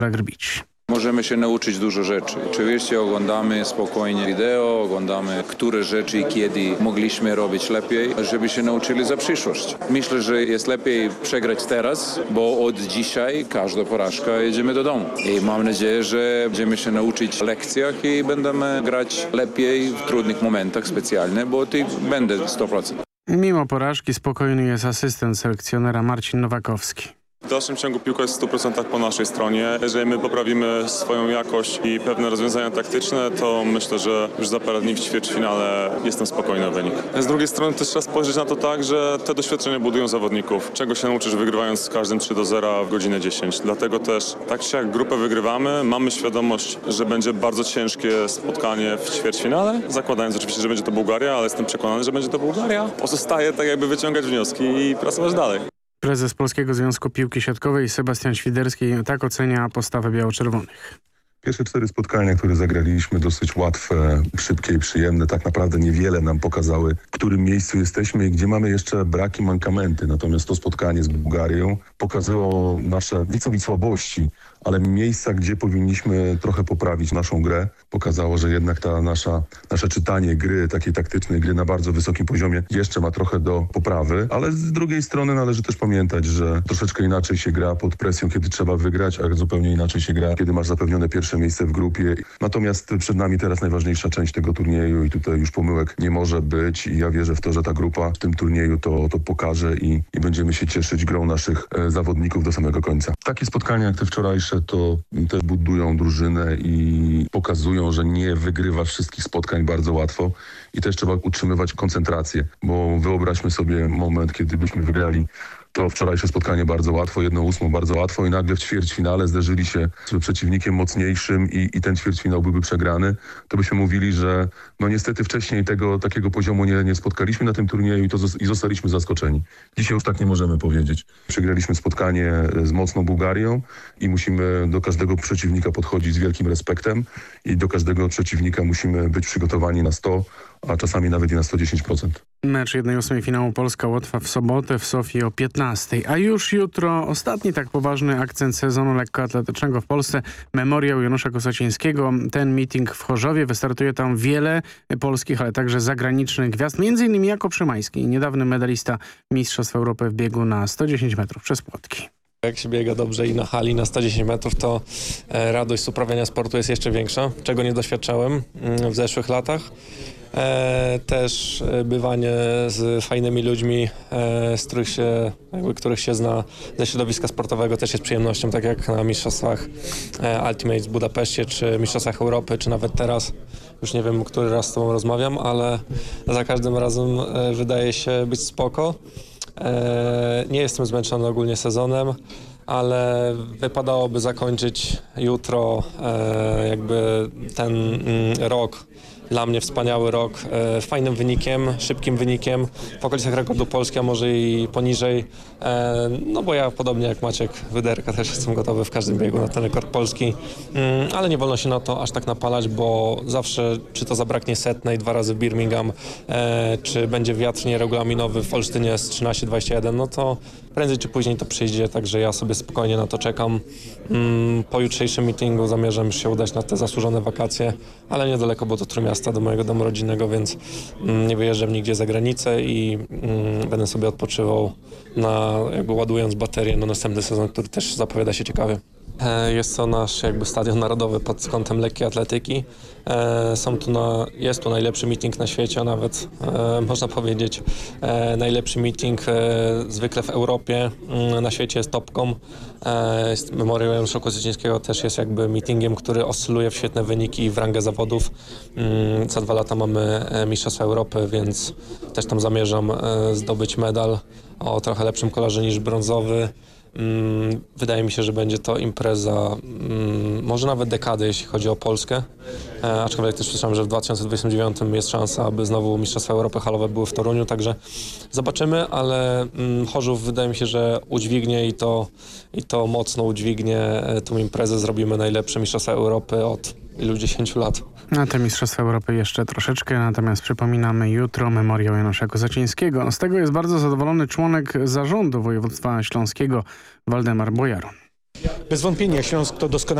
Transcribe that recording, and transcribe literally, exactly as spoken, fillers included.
Grbić. Możemy się nauczyć dużo rzeczy. Oczywiście oglądamy spokojnie wideo, oglądamy, które rzeczy i kiedy mogliśmy robić lepiej, żeby się nauczyli za przyszłość. Myślę, że jest lepiej przegrać teraz, bo od dzisiaj każda porażka jedziemy do domu. I mam nadzieję, że będziemy się nauczyć w lekcjach i będziemy grać lepiej w trudnych momentach specjalnie, bo ty będę sto procent. Mimo porażki spokojny jest asystent selekcjonera Marcin Nowakowski. W dalszym ciągu piłka jest w stu procentach po naszej stronie. Jeżeli my poprawimy swoją jakość i pewne rozwiązania taktyczne, to myślę, że już za parę dni w ćwierćfinale jestem spokojny o wynik. Z drugiej strony też trzeba spojrzeć na to tak, że te doświadczenia budują zawodników. Czego się nauczysz wygrywając z każdym trzy do zera w godzinę dziesięć. Dlatego też tak czy jak grupę wygrywamy, mamy świadomość, że będzie bardzo ciężkie spotkanie w ćwierćfinale. Zakładając oczywiście, że będzie to Bułgaria, ale jestem przekonany, że będzie to Bułgaria. Pozostaje tak jakby wyciągać wnioski i pracować dalej. Prezes Polskiego Związku Piłki Siatkowej Sebastian Świderski tak ocenia postawę biało-czerwonych. Pierwsze cztery spotkania, które zagraliśmy, dosyć łatwe, szybkie i przyjemne, tak naprawdę niewiele nam pokazały, w którym miejscu jesteśmy i gdzie mamy jeszcze braki, mankamenty. Natomiast to spotkanie z Bułgarią pokazało nasze nieco słabości, ale miejsca, gdzie powinniśmy trochę poprawić naszą grę. Pokazało, że jednak ta nasza, nasze czytanie gry, takiej taktycznej gry na bardzo wysokim poziomie jeszcze ma trochę do poprawy, ale z drugiej strony należy też pamiętać, że troszeczkę inaczej się gra pod presją, kiedy trzeba wygrać, a zupełnie inaczej się gra, kiedy masz zapewnione pierwsze miejsce w grupie. Natomiast przed nami teraz najważniejsza część tego turnieju i tutaj już pomyłek nie może być i ja wierzę w to, że ta grupa w tym turnieju to, to pokaże i, i będziemy się cieszyć grą naszych e, zawodników do samego końca. Takie spotkania jak te wczorajsze to też budują drużynę i pokazują, że nie wygrywa wszystkich spotkań bardzo łatwo i też trzeba utrzymywać koncentrację, bo wyobraźmy sobie moment, kiedy byśmy wygrali to wczorajsze spotkanie bardzo łatwo, jedną ósmą bardzo łatwo i nagle w ćwierćfinale zderzyli się z przeciwnikiem mocniejszym i, i ten ćwierćfinał byłby przegrany, to byśmy mówili, że no niestety wcześniej tego takiego poziomu nie, nie spotkaliśmy na tym turnieju i, to, i zostaliśmy zaskoczeni. Dzisiaj już tak nie możemy powiedzieć. Przegraliśmy spotkanie z mocną Bułgarią i musimy do każdego przeciwnika podchodzić z wielkim respektem i do każdego przeciwnika musimy być przygotowani na sto, a czasami nawet i na sto dziesięć procent. Mecz jednej ósmej finału Polska-Łotwa w sobotę w Sofii o piętnastej. A już jutro ostatni tak poważny akcent sezonu lekkoatletycznego w Polsce. Memoriał Janusza Kosacińskiego. Ten meeting w Chorzowie. Wystartuje tam wiele polskich, ale także zagranicznych gwiazd. Między innymi Jakub Szymański, niedawny medalista Mistrzostw Europy w biegu na sto dziesięć metrów przez płotki. Jak się biega dobrze i na hali na sto dziesięć metrów, to radość z uprawiania sportu jest jeszcze większa, czego nie doświadczałem w zeszłych latach. E, też bywanie z fajnymi ludźmi, e, z których się, jakby, których się zna ze środowiska sportowego też jest przyjemnością, tak jak na mistrzostwach e, Ultimate w Budapeszcie, czy mistrzostwach Europy, czy nawet teraz. Już nie wiem, który raz z tobą rozmawiam, ale za każdym razem e, wydaje się być spoko. E, nie jestem zmęczony ogólnie sezonem, ale wypadałoby zakończyć jutro e, jakby ten mm, rok. Dla mnie wspaniały rok, e, fajnym wynikiem, szybkim wynikiem, w okolicach rekordu Polski, a może i poniżej. E, no bo ja podobnie jak Maciek Wyderka też jestem gotowy w każdym biegu na ten rekord Polski, mm, ale nie wolno się na to aż tak napalać, bo zawsze czy to zabraknie setnej dwa razy w Birmingham, e, czy będzie wiatr nieregulaminowy w Olsztynie z trzynaście dwadzieścia jeden, no to prędzej czy później to przyjdzie, także ja sobie spokojnie na to czekam. Mm, po jutrzejszym meetingu zamierzam już się udać na te zasłużone wakacje, ale niedaleko, bo to Trójmiasto do mojego domu rodzinnego, więc mm, nie wyjeżdżam nigdzie za granicę i mm, będę sobie odpoczywał, na, jakby ładując baterię na następny sezon, który też zapowiada się ciekawie. Jest to nasz jakby stadion narodowy pod kątem lekkiej atletyki. Są tu na, jest tu najlepszy meeting na świecie, a nawet e, można powiedzieć e, najlepszy meeting e, zwykle w Europie. E, na świecie jest Topcom. E, Memoriał Janusza Kosacińskiego też jest jakby meetingiem, który oscyluje w świetne wyniki w rangę zawodów. E, za dwa lata mamy Mistrzostwa Europy, więc też tam zamierzam e, zdobyć medal o trochę lepszym kolorze niż brązowy. Wydaje mi się, że będzie to impreza może nawet dekady, jeśli chodzi o Polskę. E, aczkolwiek też słyszałem, że w dwa tysiące dwudziestym dziewiątym jest szansa, aby znowu Mistrzostwa Europy halowe były w Toruniu, także zobaczymy, ale mm, Chorzów wydaje mi się, że udźwignie i to, i to mocno udźwignie tą imprezę. Zrobimy najlepsze Mistrzostwa Europy od ilu dziesięciu lat. Na te Mistrzostwa Europy jeszcze troszeczkę, natomiast przypominamy jutro Memoriał Janusza Kosacińskiego. Z tego jest bardzo zadowolony członek zarządu województwa śląskiego Waldemar Bojaron. Bez wątpienia Śląsk to doskonale